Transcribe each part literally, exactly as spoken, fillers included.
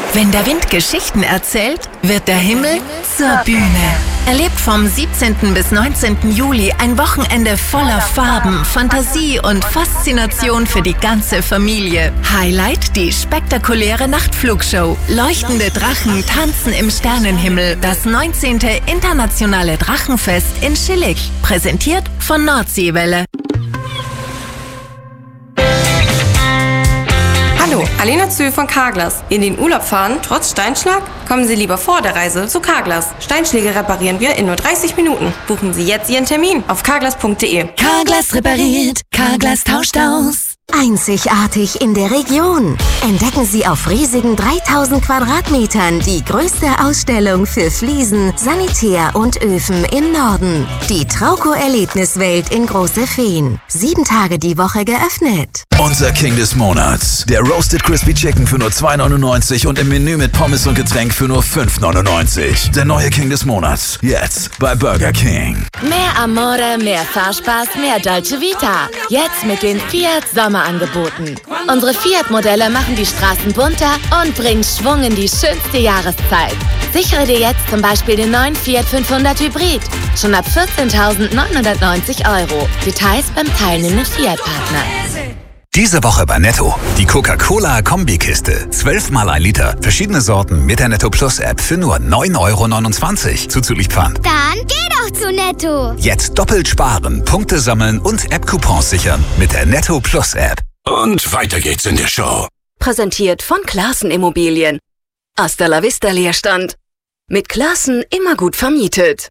Wenn der Wind Geschichten erzählt, wird der Himmel zur Bühne. Erlebt vom siebzehnten bis neunzehnten Juli ein Wochenende voller Farben, Fantasie und Faszination für die ganze Familie. Highlight die spektakuläre Nachtflugshow. Leuchtende Drachen tanzen im Sternenhimmel. Das neunzehnte Internationale Drachenfest in Schillig. Präsentiert von Nordseewelle. Hallo, Alena Zühl von Carglass. In den Urlaub fahren, trotz Steinschlag? Kommen Sie lieber vor der Reise zu Carglass. Steinschläge reparieren wir in nur dreißig Minuten. Buchen Sie jetzt Ihren Termin auf carglass punkt de. Carglass repariert, Carglass tauscht aus. Einzigartig in der Region. Entdecken Sie auf riesigen dreitausend Quadratmetern die größte Ausstellung für Fliesen, Sanitär und Öfen im Norden. Die Trauco-Erlebniswelt in Große Feen. Sieben Tage die Woche geöffnet. Unser King des Monats. Der Roasted Crispy Chicken für nur zwei neunundneunzig und im Menü mit Pommes und Getränk für nur fünf neunundneunzig. Der neue King des Monats. Jetzt bei Burger King. Mehr Amore, mehr Fahrspaß, mehr Dolce Vita. Jetzt mit den Fiat Sommerangeboten. Unsere Fiat-Modelle machen die Straßen bunter und bringen Schwung in die schönste Jahreszeit. Sichere dir jetzt zum Beispiel den neuen Fiat fünfhundert Hybrid. Schon ab vierzehntausendneunhundertneunzig Euro. Details beim teilnehmenden Fiat-Partner. Diese Woche bei Netto. Die Coca-Cola-Kombikiste. zwölf mal ein Liter. Verschiedene Sorten mit der Netto Plus App für nur neun Euro neunundzwanzig. Zuzüglich Pfand. Dann geh doch zu Netto. Jetzt doppelt sparen, Punkte sammeln und App-Coupons sichern mit der Netto Plus App. Und weiter geht's in der Show. Präsentiert von Classen Immobilien. Hasta la vista Leerstand. Mit Classen immer gut vermietet.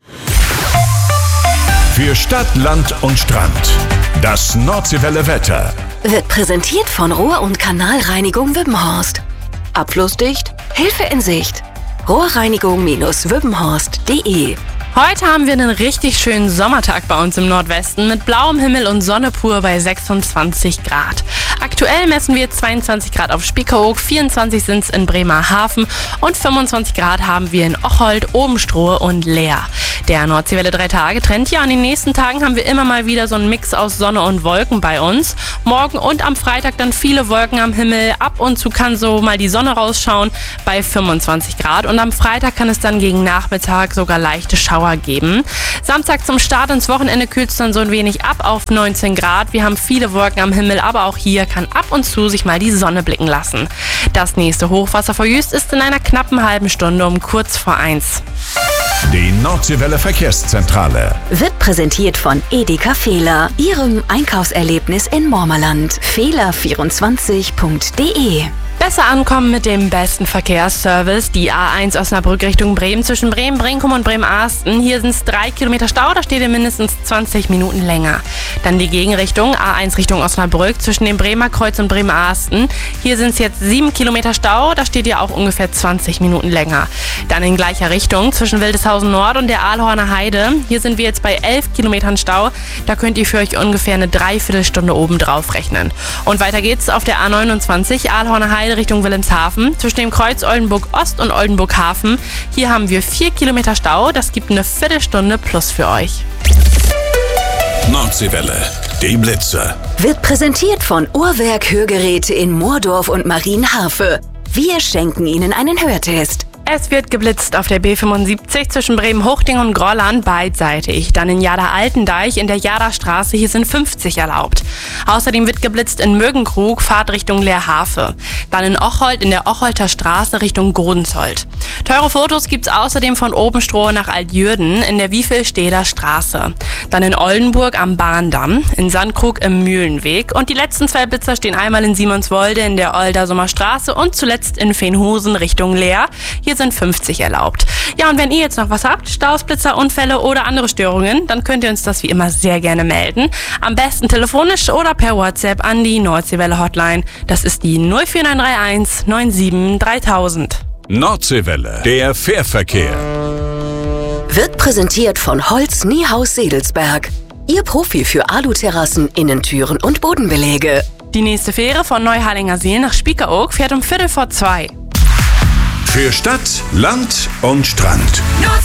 Für Stadt, Land und Strand. Das Nordseewelle Wetter. Wird präsentiert von Rohr- und Kanalreinigung Wippenhorst. Abflussdicht, Hilfe in Sicht. Rohrreinigung Wippenhorst punkt de. Heute haben wir einen richtig schönen Sommertag bei uns im Nordwesten mit blauem Himmel und Sonne pur bei sechsundzwanzig Grad. Aktuell messen wir zweiundzwanzig Grad auf Spiekeroog, vierundzwanzig sind es in Bremerhaven und fünfundzwanzig Grad haben wir in Ocholt, Obenstrohe und Leer. Der Nordseewelle drei Tage Trend. Ja, an den nächsten Tagen haben wir immer mal wieder so einen Mix aus Sonne und Wolken bei uns. Morgen und am Freitag dann viele Wolken am Himmel. Ab und zu kann so mal die Sonne rausschauen bei fünfundzwanzig Grad. Und am Freitag kann es dann gegen Nachmittag sogar leichte Schauer geben. Samstag zum Start ins Wochenende kühlt es dann so ein wenig ab auf neunzehn Grad. Wir haben viele Wolken am Himmel, aber auch hier kann ab und zu sich mal die Sonne blicken lassen. Das nächste Hochwasser vor Jüst ist in einer knappen halben Stunde um kurz vor eins. Die Nordseewelle Verkehrszentrale. Wird präsentiert von Edeka Fehler, Ihrem Einkaufserlebnis in Mormerland. Fehler vierundzwanzig punkt de. Besser ankommen mit dem besten Verkehrsservice. Die A eins Osnabrück Richtung Bremen zwischen Bremen, Brinkum und Bremen-Arsten. Hier sind es drei Kilometer Stau, da steht ihr mindestens zwanzig Minuten länger. Dann die Gegenrichtung, A eins Richtung Osnabrück zwischen dem Bremer Kreuz und Bremen-Arsten. Hier sind es jetzt sieben Kilometer Stau, da steht ihr auch ungefähr zwanzig Minuten länger. Dann in gleicher Richtung zwischen Wildeshausen Nord und der Aalhorner Heide. Hier sind wir jetzt bei elf Kilometern Stau, da könnt ihr für euch ungefähr eine Dreiviertelstunde oben drauf rechnen. Und weiter geht's auf der A neunundzwanzig Aalhorner Heide Richtung Wilhelmshaven, zwischen dem Kreuz Oldenburg Ost und Oldenburg Hafen. Hier haben wir vier Kilometer Stau, das gibt eine Viertelstunde plus für euch. Nordseewelle, die Blitze. Wird präsentiert von Uhrwerk Hörgeräte in Moordorf und Marienhafe. Wir schenken Ihnen einen Hörtest. Es wird geblitzt auf der B fünfundsiebzig zwischen Bremen-Hochding und Grolland beidseitig. Dann in Jada-Altendeich in der Jada-Straße, hier sind fünfzig erlaubt. Außerdem wird geblitzt in Mögenkrug, Fahrt Richtung Leerhafe. Dann in Ocholt in der Ocholter Straße Richtung Godenzold. Teure Fotos gibt's außerdem von Obenstrohe nach Altjürden in der Wiefelsteder Straße. Dann in Oldenburg am Bahndamm, in Sandkrug im Mühlenweg. Und die letzten zwei Blitzer stehen einmal in Simonswolde in der Oldersummer Straße und zuletzt in Veenhusen Richtung Leer. Hier sind fünfzig erlaubt. Ja, und wenn ihr jetzt noch was habt, Staus, Blitzer, Unfälle oder andere Störungen, dann könnt ihr uns das wie immer sehr gerne melden. Am besten telefonisch oder per WhatsApp an die Nordseewelle Hotline. Das ist die null vier neun drei eins neun sieben dreitausend. Nordseewelle, der Fährverkehr. Wird präsentiert von Holz Niehaus Sedelsberg. Ihr Profi für Aluterrassen, Innentüren und Bodenbeläge. Die nächste Fähre von Neuharlinger See nach Spiekeroog fährt um Viertel vor zwei. Für Stadt, Land und Strand.